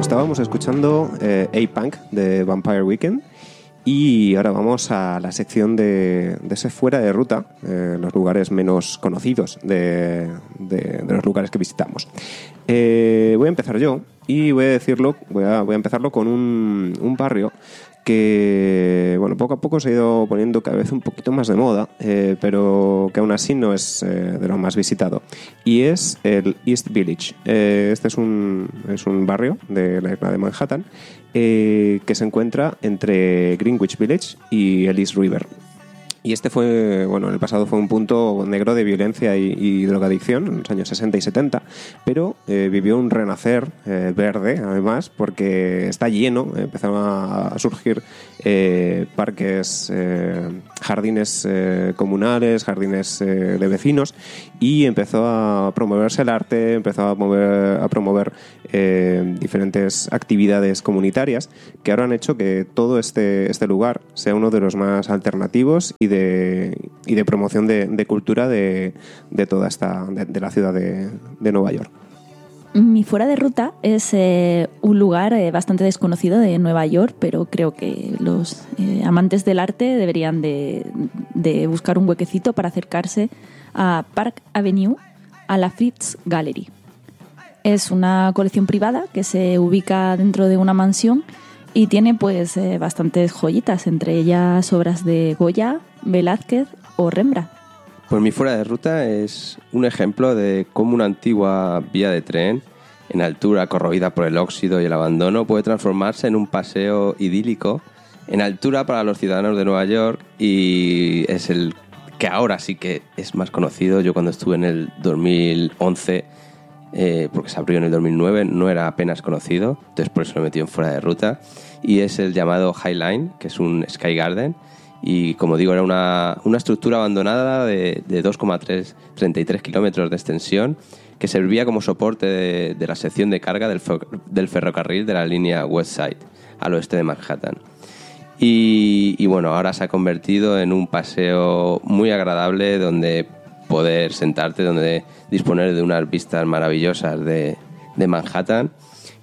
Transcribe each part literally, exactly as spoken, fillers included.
estábamos escuchando eh, A-Punk de Vampire Weekend y ahora vamos a la sección de, de ese fuera de ruta, eh, los lugares menos conocidos de, de, de los lugares que visitamos. Eh, voy a empezar yo y voy a decirlo, voy a, voy a empezarlo con un, un barrio que, bueno, poco a poco se ha ido poniendo cada vez un poquito más de moda, eh, pero que aún así no es eh, de lo más visitado, y es el East Village. Eh, este es un, es un barrio de la isla de Manhattan eh, que se encuentra entre Greenwich Village y el East River. Y este fue, bueno, en el pasado fue un punto negro de violencia y, y drogadicción en los años sesenta y setenta, pero eh, vivió un renacer eh, verde, además, porque está lleno, empezaron a surgir eh, parques, eh, jardines eh, comunales, jardines eh, de vecinos, y empezó a promoverse el arte, empezó a, mover, a promover eh, diferentes actividades comunitarias que ahora han hecho que todo este, este lugar sea uno de los más alternativos y de, y de promoción de, de cultura de, de toda esta de, de la ciudad de, de Nueva York. Mi fuera de ruta es eh, un lugar eh, bastante desconocido de Nueva York, pero creo que los eh, amantes del arte deberían de, de buscar un huequecito para acercarse a Park Avenue, a la Fritz Gallery. Es una colección privada que se ubica dentro de una mansión y tiene pues eh, bastantes joyitas, entre ellas obras de Goya, Velázquez o Rembrandt. Pues mi fuera de ruta es un ejemplo de cómo una antigua vía de tren, en altura corroída por el óxido y el abandono, puede transformarse en un paseo idílico en altura para los ciudadanos de Nueva York, y es el que ahora sí que es más conocido. Yo cuando estuve en el dos mil once, eh, porque se abrió en el dos mil nueve, no era apenas conocido, entonces por eso lo he metido en fuera de ruta, y es el llamado High Line, que es un Sky Garden. Y como digo, era una, una estructura abandonada de, de dos coma treinta y tres kilómetros de extensión, que servía como soporte de, de la sección de carga del, del ferrocarril de la línea West Side, al oeste de Manhattan. Y, y bueno, ahora se ha convertido en un paseo muy agradable donde poder sentarte, donde disponer de unas vistas maravillosas de, de Manhattan,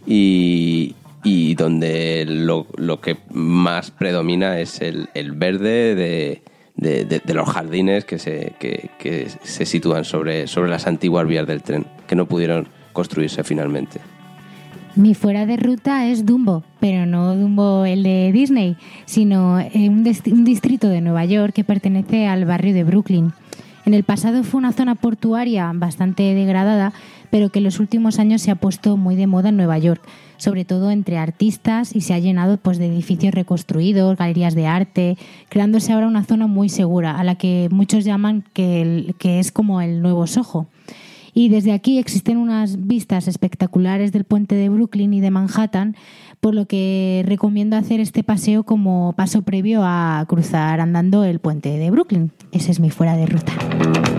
y y donde lo, lo que más predomina es el, el verde de, de, de, de los jardines que se, que, que se sitúan sobre, sobre las antiguas vías del tren, que no pudieron construirse finalmente. Mi fuera de ruta es Dumbo, pero no Dumbo el de Disney, sino un, dist- un distrito de Nueva York que pertenece al barrio de Brooklyn. En el pasado fue una zona portuaria bastante degradada, pero que en los últimos años se ha puesto muy de moda en Nueva York, sobre todo entre artistas, y se ha llenado pues, de edificios reconstruidos, galerías de arte, creándose ahora una zona muy segura, a la que muchos llaman que, el, que es como el nuevo Soho. Y desde aquí existen unas vistas espectaculares del puente de Brooklyn y de Manhattan, por lo que recomiendo hacer este paseo como paso previo a cruzar andando el puente de Brooklyn. Ese es mi fuera de ruta.